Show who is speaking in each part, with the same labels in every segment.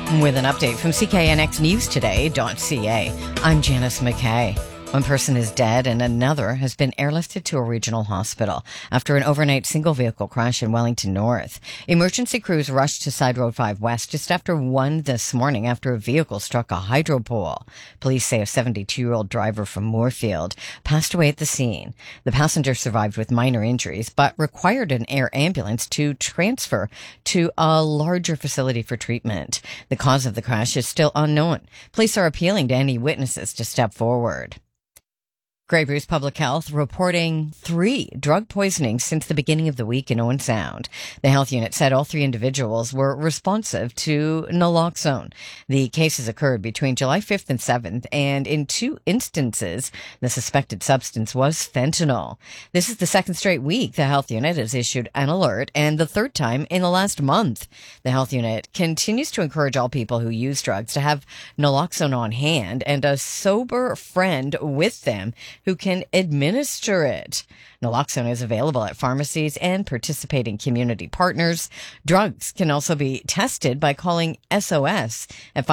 Speaker 1: With an update from CKNXNewsToday.ca, I'm Janice McKay. One person is dead and another has been airlifted to a regional hospital after an overnight single-vehicle crash in Wellington North. Emergency crews rushed to Side Road 5 West just after 1 this morning after a vehicle struck a hydro pole. Police say a 72-year-old driver from Moorfield passed away at the scene. The passenger survived with minor injuries but required an air ambulance to transfer to a larger facility for treatment. The cause of the crash is still unknown. Police are appealing to any witnesses to step forward. Grey Bruce Public Health reporting 3 drug poisonings since the beginning of the week in Owen Sound. The health unit said all 3 individuals were responsive to naloxone. The cases occurred between July 5th and 7th, and in 2 instances, the suspected substance was fentanyl. This is the 2nd straight week the health unit has issued an alert, and the 3rd time in the last month. The health unit continues to encourage all people who use drugs to have naloxone on hand and a sober friend with them who can administer it. Naloxone is available at pharmacies and participating community partners. Drugs can also be tested by calling SOS at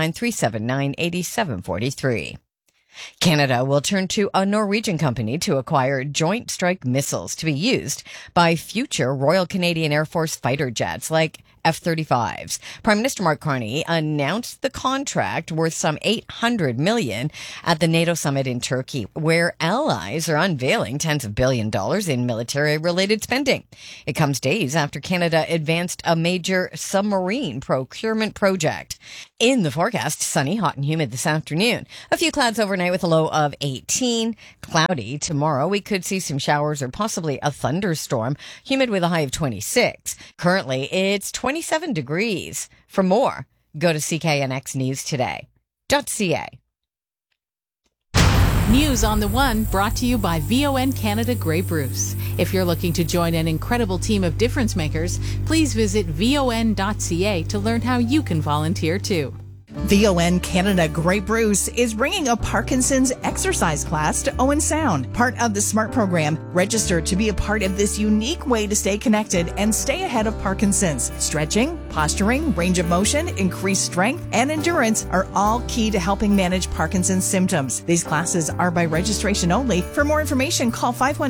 Speaker 1: 519-379-8743. Canada will turn to a Norwegian company to acquire Joint Strike missiles to be used by future Royal Canadian Air Force fighter jets like F-35s. Prime Minister Mark Carney announced the contract worth some $800 million at the NATO summit in Turkey, where allies are unveiling tens of billions of dollars in military-related spending. It comes days after Canada advanced a major submarine procurement project. In the forecast, sunny, hot and humid this afternoon. A few clouds overnight with a low of 18. Cloudy tomorrow. We could see some showers or possibly a thunderstorm. Humid with a high of 26. Currently, it's 27 degrees. For more, go to CKNXNewsToday.ca.
Speaker 2: News on the One brought to you by VON Canada Grey Bruce. If you're looking to join an incredible team of difference makers, please visit VON.ca to learn how you can volunteer too.
Speaker 3: VON Canada Grey Bruce is bringing a Parkinson's exercise class to Owen Sound. Part of the SMART program, register to be a part of this unique way to stay connected and stay ahead of Parkinson's. Stretching, posturing, range of motion, increased strength, and endurance are all key to helping manage Parkinson's symptoms. These classes are by registration only. For more information, call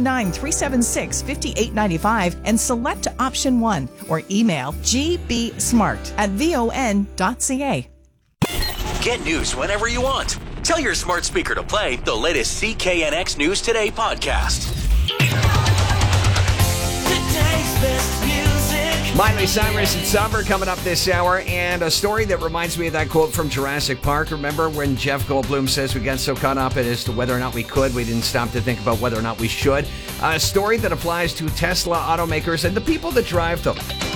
Speaker 3: 519-376-5895 and select option 1 or email gbsmart@von.ca.
Speaker 4: Get news whenever you want. Tell your smart speaker to play the latest CKNX News Today podcast.
Speaker 5: Today's best music.
Speaker 6: Miley Cyrus and Summer coming up this hour, and a story that reminds me of that quote from Jurassic Park. Remember when Jeff Goldblum says we got so caught up as to whether or not we could, we didn't stop to think about whether or not we should. A story that applies to Tesla automakers and the people that drive them.